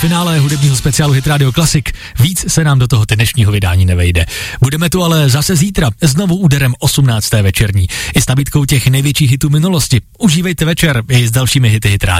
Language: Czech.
finále hudebního speciálu Hit Radio Classic. Víc se nám do toho dnešního vydání nevejde. Budeme tu ale zase zítra, znovu úderem 18. večerní. I s nabídkou těch největších hitů minulosti. Užívejte večer i s dalšími hity Hit Radio.